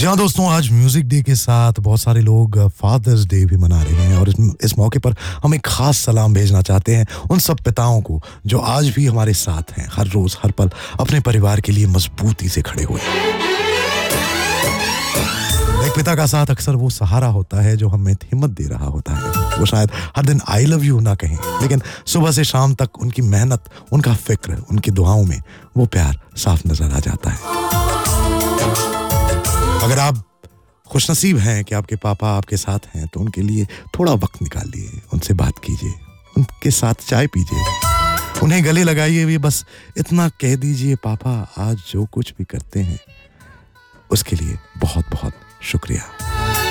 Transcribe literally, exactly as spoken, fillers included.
जी हाँ दोस्तों, आज म्यूजिक डे के साथ बहुत सारे लोग फादर्स डे भी मना रहे हैं और इस, इस मौके पर हम एक खास सलाम भेजना चाहते हैं उन सब पिताओं को जो आज भी हमारे साथ हैं, हर रोज हर पल अपने परिवार के लिए मजबूती से खड़े हुए हैं। एक पिता का साथ अक्सर वो सहारा होता है जो हमें हिम्मत दे रहा होता है। वो शायद हर दिन आई लव यू ना कहें, लेकिन सुबह से शाम तक उनकी मेहनत, उनका फिक्र, उनकी दुआओं में वो प्यार साफ नजर आ जाता है। अगर आप खुशनसीब हैं कि आपके पापा आपके साथ हैं, तो उनके लिए थोड़ा वक्त निकालिए, उनसे बात कीजिए, उनके साथ चाय पीजिए, उन्हें गले लगाइए भी, बस इतना कह दीजिए, पापा आज जो कुछ भी करते हैं उसके लिए बहुत बहुत शुक्रिया।